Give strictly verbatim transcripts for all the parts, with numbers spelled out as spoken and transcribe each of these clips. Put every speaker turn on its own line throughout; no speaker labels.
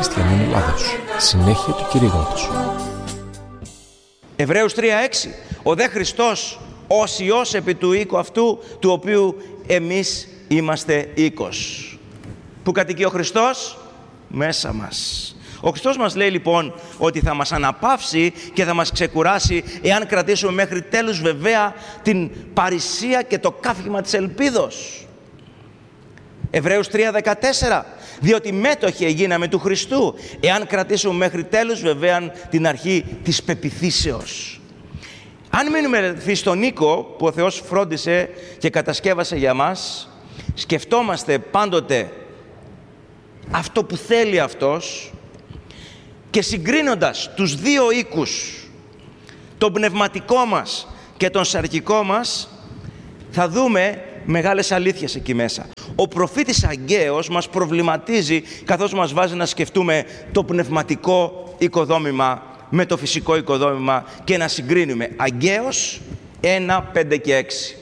Χριστιανών Ελλάδος. Συνέχεια του κηρύγματος.
Εβραίους τρία έξι. Ο δε Χριστός ως Υιός επί του οίκου αυτού, του οποίου εμείς είμαστε οίκος. Πού κατοικεί ο Χριστός? Μέσα μας. Ο Χριστός μας λέει λοιπόν ότι θα μας αναπαύσει και θα μας ξεκουράσει εάν κρατήσουμε μέχρι τέλους βεβαία την παρησία και το κάφημα της ελπίδος. Εβραίους τρία δεκατέσσερα. Διότι μέτοχοι εγίναμε του Χριστού εάν κρατήσουμε μέχρι τέλους βεβαία την αρχή της πεποιθήσεως. Αν μείνουμε στον οίκο που ο Θεός φρόντισε και κατασκεύασε για μας, σκεφτόμαστε πάντοτε αυτό που θέλει Αυτός και συγκρίνοντας τους δύο οίκους, τον πνευματικό μας και τον σαρκικό μας, θα δούμε μεγάλες αλήθειες εκεί μέσα. Ο προφήτης Αγγαίος μας προβληματίζει καθώς μας βάζει να σκεφτούμε το πνευματικό οικοδόμημα με το φυσικό οικοδόμημα και να συγκρίνουμε. Αγγαίος ένα, πέντε και έξι.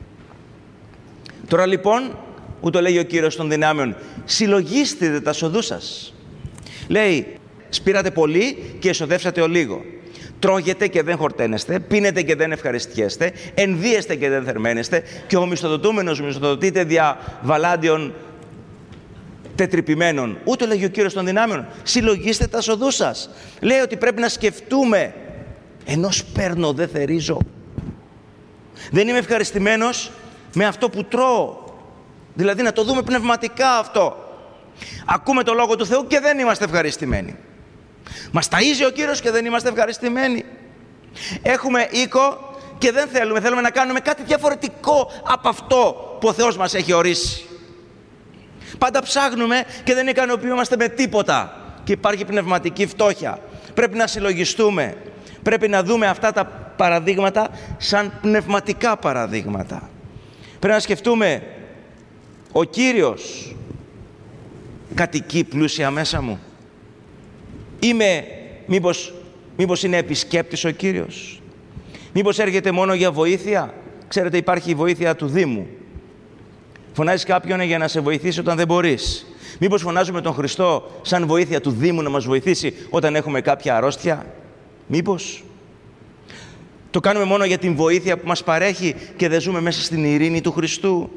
Τώρα λοιπόν, ούτω λέει ο Κύριος των δυνάμεων, συλλογίστε τα σοδού σας. Λέει, σπήρατε πολύ και εσοδεύσατε ο λίγο. Τρώγετε και δεν χορταίνεστε, πίνετε και δεν ευχαριστιέστε, ενδύεστε και δεν θερμαίνεστε και ο μισθοδοτούμενος μισθοδοτείται δια βαλάντιων τετρυπημένων. Ούτω λέγει ο Κύριος των δυνάμεων, συλλογίστε τα σοδού σας. Λέει ότι πρέπει να σκεφτούμε, ενώ σπέρνω δεν θερίζω. Δεν είμαι ευχαριστημένος με αυτό που τρώω. Δηλαδή να το δούμε πνευματικά αυτό. Ακούμε το Λόγο του Θεού και δεν είμαστε ευχαριστημένοι. Μας ταΐζει ο Κύριος και δεν είμαστε ευχαριστημένοι. Έχουμε οίκο και δεν θέλουμε, θέλουμε να κάνουμε κάτι διαφορετικό από αυτό που ο Θεός μας έχει ορίσει. Πάντα ψάχνουμε και δεν ικανοποιούμαστε με τίποτα και υπάρχει πνευματική φτώχεια. Πρέπει να συλλογιστούμε, πρέπει να δούμε αυτά τα παραδείγματα σαν πνευματικά παραδείγματα. Πρέπει να σκεφτούμε, ο Κύριος κατοικεί πλούσια μέσα μου. Είμαι, μήπως, μήπως είναι επισκέπτης ο Κύριος. Μήπως έρχεται μόνο για βοήθεια. Ξέρετε, υπάρχει η βοήθεια του Δήμου. Φωνάζεις κάποιον για να σε βοηθήσει όταν δεν μπορείς. Μήπως φωνάζουμε τον Χριστό σαν βοήθεια του Δήμου να μας βοηθήσει όταν έχουμε κάποια αρρώστια. Μήπως το κάνουμε μόνο για την βοήθεια που μας παρέχει και δεν ζούμε μέσα στην ειρήνη του Χριστού.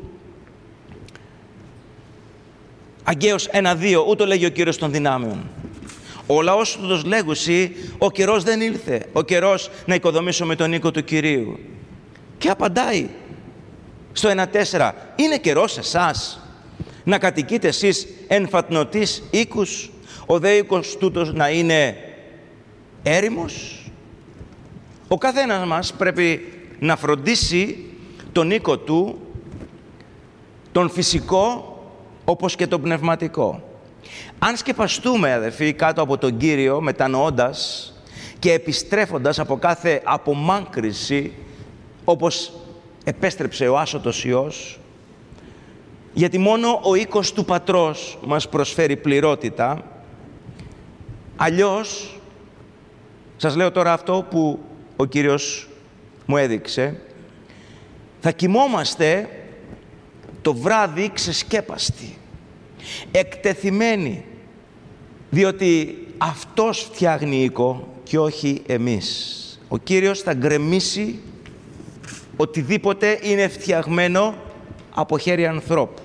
Αγγαίος ένα δύο, ούτω λέγει ο Κύριος των δυνάμεων. Ο λαός του τους λέγουσι, ο καιρός δεν ήλθε, ο καιρός να οικοδομήσουμε τον οίκο του Κυρίου. Και απαντάει στο ένα τέσσερα, είναι καιρός εσάς να κατοικείτε εσείς εν φατνωτής οίκους, ο δε οίκος τούτος να είναι έρημος. Ο καθένας μας πρέπει να φροντίσει τον οίκο του, τον φυσικό όπως και τον πνευματικό. Αν σκεπαστούμε, αδερφοί, κάτω από τον Κύριο, μετανοώντας και επιστρέφοντας από κάθε απομάκρυνση, όπως επέστρεψε ο άσωτος Υιός, γιατί μόνο ο οίκος του Πατρός μας προσφέρει πληρότητα, αλλιώς, σας λέω τώρα αυτό που ο Κύριος μου έδειξε, θα κοιμόμαστε το βράδυ ξεσκέπαστοι, εκτεθειμένοι, διότι Αυτός φτιάχνει οίκο και όχι εμείς. Ο Κύριος θα γκρεμίσει οτιδήποτε είναι φτιαγμένο από χέρι ανθρώπου.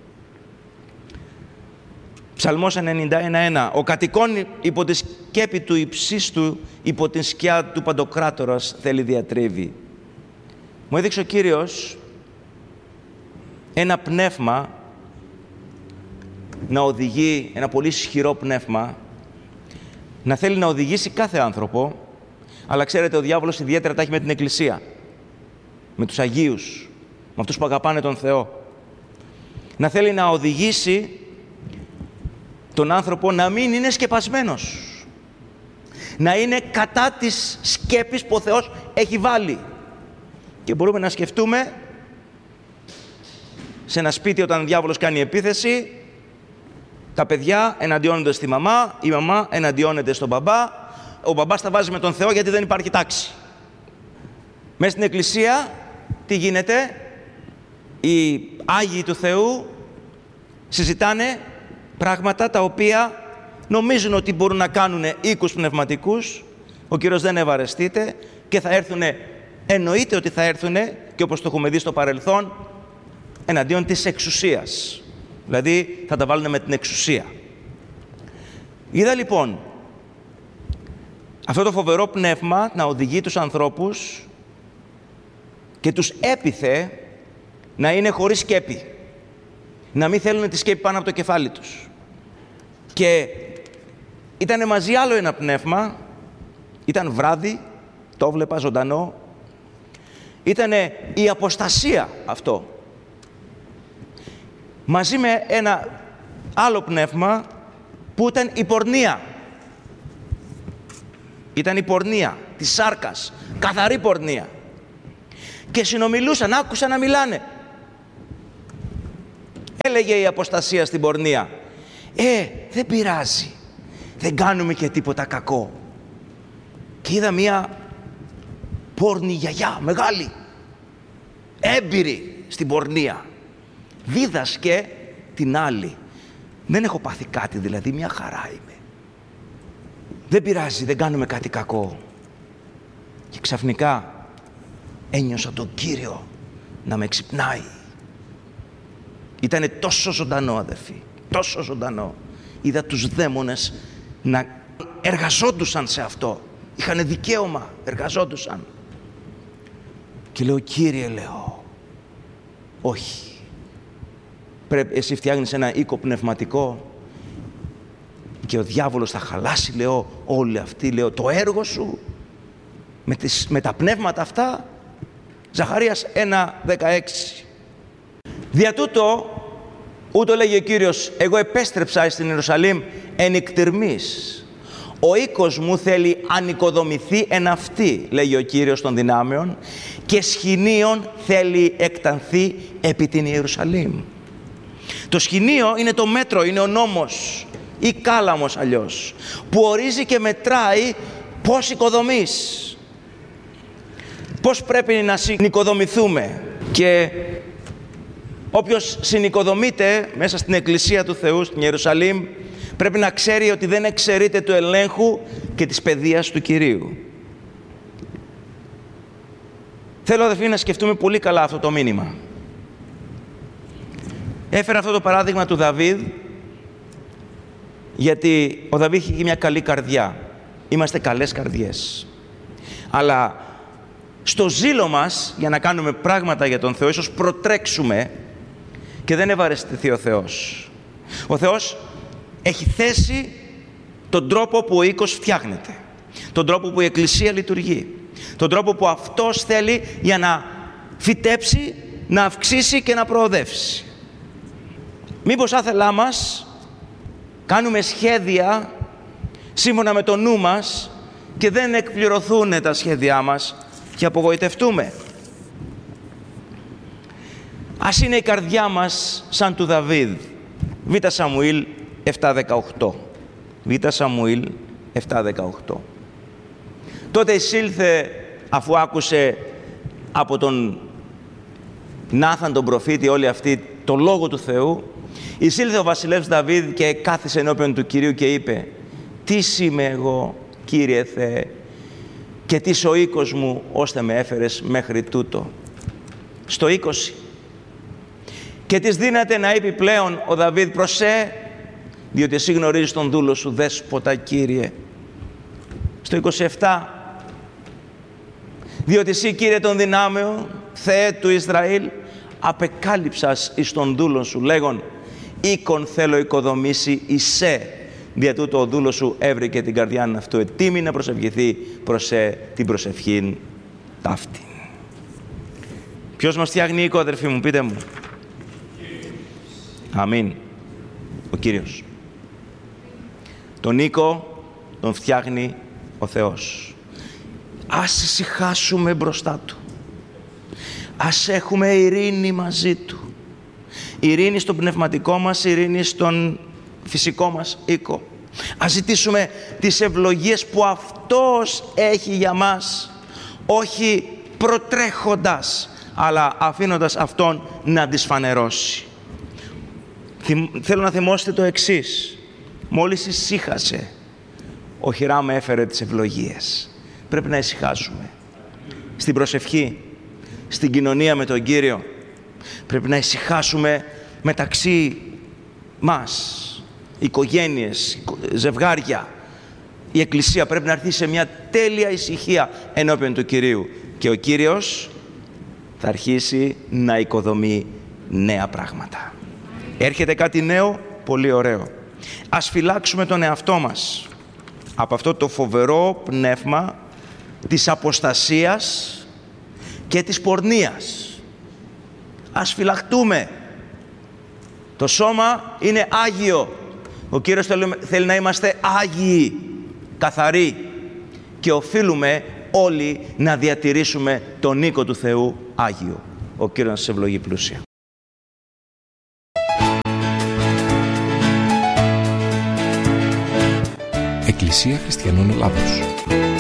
Ψαλμός ενενήντα ένα ένα. Ο κατοικών υπό τη σκέπη του υψίστου, υπό την σκιά του Παντοκράτορας θέλει διατρίβει. Μου έδειξε ο Κύριος ένα πνεύμα να οδηγεί, ένα πολύ ισχυρό πνεύμα, να θέλει να οδηγήσει κάθε άνθρωπο, αλλά ξέρετε, ο διάβολος ιδιαίτερα τα έχει με την Εκκλησία, με τους Αγίους, με αυτούς που αγαπάνε τον Θεό. Να θέλει να οδηγήσει τον άνθρωπο να μην είναι σκεπασμένος, να είναι κατά της σκέπης που ο Θεός έχει βάλει. Και μπορούμε να σκεφτούμε σε ένα σπίτι, όταν ο διάβολος κάνει επίθεση, τα παιδιά εναντιώνονται στη μαμά, η μαμά εναντιώνεται στον μπαμπά, ο μπαμπάς τα βάζει με τον Θεό γιατί δεν υπάρχει τάξη. Μέσα στην Εκκλησία τι γίνεται? Οι Άγιοι του Θεού συζητάνε πράγματα τα οποία νομίζουν ότι μπορούν να κάνουν οίκους πνευματικούς. Ο Κύριος δεν ευαρεστείται και θα έρθουν, εννοείται ότι θα έρθουν, και όπως το έχουμε δει στο παρελθόν, εναντίον της εξουσίας. Δηλαδή θα τα βάλουν με την εξουσία. Είδα λοιπόν αυτό το φοβερό πνεύμα να οδηγεί τους ανθρώπους και τους έπιθε να είναι χωρίς σκέπη. Να μην θέλουν τη σκέπη πάνω από το κεφάλι τους. Και ήταν μαζί άλλο ένα πνεύμα, ήταν βράδυ, το βλέπα ζωντανό, ήταν η αποστασία αυτό. Μαζί με ένα άλλο πνεύμα που ήταν η πορνεία. Ήταν η πορνεία της σάρκας, καθαρή πορνεία. Και συνομιλούσαν, άκουσαν να μιλάνε. Έλεγε η αποστασία στην πορνεία, «Ε, δεν πειράζει, δεν κάνουμε και τίποτα κακό». Και είδα μία πόρνη γιαγιά, μεγάλη, έμπειρη στην πορνεία. Δίδασκε την άλλη. Δεν έχω πάθει κάτι, δηλαδή, μια χαρά είμαι. Δεν πειράζει, δεν κάνουμε κάτι κακό. Και ξαφνικά ένιωσα τον Κύριο να με ξυπνάει. Ήτανε τόσο ζωντανό, αδερφοί, τόσο ζωντανό. Είδα τους δαίμονες να εργαζόντουσαν σε αυτό. Είχανε δικαίωμα, εργαζόντουσαν. Και λέω, Κύριε, λέω, όχι. Πρέπει, εσύ φτιάχνεις ένα οίκο πνευματικό και ο διάβολος θα χαλάσει, λέω, όλη αυτή, λέω, το έργο σου με, τις, με τα πνεύματα αυτά. Ζαχαρίας ένα δεκαέξι. Δια τούτο, ούτω λέγει ο Κύριος, εγώ επέστρεψα στην Ιερουσαλήμ εν εκτιρμής. Ο οίκος μου θέλει ανοικοδομηθεί εν αυτή, λέγει ο Κύριος των δυνάμεων, και σχοινίων θέλει εκτανθεί επί την Ιερουσαλήμ. Το σχοινίο είναι το μέτρο, είναι ο νόμος ή κάλαμος αλλιώς, που ορίζει και μετράει πώς οικοδομείς, πώς πρέπει να συνοικοδομηθούμε. Και όποιος συνοικοδομείται μέσα στην Εκκλησία του Θεού, στην Ιερουσαλήμ, πρέπει να ξέρει ότι δεν εξαιρείται του ελέγχου και της παιδείας του Κυρίου. Θέλω, αδελφοί, να σκεφτούμε πολύ καλά αυτό το μήνυμα. Έφερα αυτό το παράδειγμα του Δαβίδ, γιατί ο Δαβίδ είχε μια καλή καρδιά. Είμαστε καλές καρδιές. Αλλά στο ζήλο μας, για να κάνουμε πράγματα για τον Θεό, ίσως προτρέξουμε και δεν ευαρεστηθεί ο Θεός. Ο Θεός έχει θέσει τον τρόπο που ο οίκος φτιάχνεται, τον τρόπο που η Εκκλησία λειτουργεί, τον τρόπο που Αυτός θέλει για να φυτέψει, να αυξήσει και να προοδεύσει. Μήπως άθελά μας κάνουμε σχέδια σύμφωνα με το νου μας και δεν εκπληρωθούν τα σχέδιά μας και απογοητευτούμε. Ας είναι η καρδιά μας σαν του Δαβίδ. Β Σαμουήλ επτά δεκαοκτώ. Β Σαμουήλ επτά δεκαοκτώ. Τότε εισήλθε, αφού άκουσε από τον Νάθαν τον προφήτη όλη αυτή το λόγο του Θεού, εισήλθε ο βασιλεύς Δαβίδ και κάθισε ενώπιον του Κυρίου και είπε, «Τι είμαι εγώ, Κύριε Θεέ, και τι ο οίκος μου, ώστε με έφερες μέχρι τούτο». Στο είκοσι. «Και της δύναται να είπε πλέον ο Δαβίδ, προσέ, διότι εσύ γνωρίζεις τον δούλο σου, δέσποτα Κύριε». Στο είκοσι επτά. «Διότι εσύ, Κύριε των δυνάμεων, Θεέ του Ισραήλ, απεκάλυψας εις τον δούλον σου, λέγον, οίκον θέλω οικοδομήσει εισέ, δια τούτο ο δούλος σου έβρικε την καρδιά αυτού ετοίμη να προσευχηθεί προσέ την προσευχήν ταύτην». Ποιος μας φτιάχνει οίκο, αδερφοί μου, πείτε μου. Αμήν. Ο Κύριος. Τον οίκο τον φτιάχνει ο Θεός. Ας ησυχάσουμε μπροστά Του. Ας έχουμε ειρήνη μαζί Του. Ειρήνη στον πνευματικό μας, ειρήνη στον φυσικό μας οίκο. Ας ζητήσουμε τις ευλογίες που Αυτός έχει για μας, όχι προτρέχοντας, αλλά αφήνοντας Αυτόν να τις φανερώσει. Θέλω να θυμώσετε το εξής. Μόλις ησύχασε, ο Χιράμ έφερε τις ευλογίες. Πρέπει να ησυχάσουμε. Στην προσευχή, στην κοινωνία με τον Κύριο. Πρέπει να ησυχάσουμε μεταξύ μας, οικογένειες, ζευγάρια. Η Εκκλησία πρέπει να έρθει σε μια τέλεια ησυχία ενώπιον του Κυρίου. Και ο Κύριος θα αρχίσει να οικοδομεί νέα πράγματα. Έρχεται κάτι νέο, πολύ ωραίο. Ας φυλάξουμε τον εαυτό μας από αυτό το φοβερό πνεύμα της αποστασίας και της πορνείας. Ας φυλαχτούμε. Το σώμα είναι Άγιο. Ο Κύριος θέλει να είμαστε Άγιοι, καθαροί. Και οφείλουμε όλοι να διατηρήσουμε τον οίκο του Θεού Άγιο. Ο Κύριος να σας ευλογεί πλούσια.
Εκκλησία Χριστιανών Ελλάδος.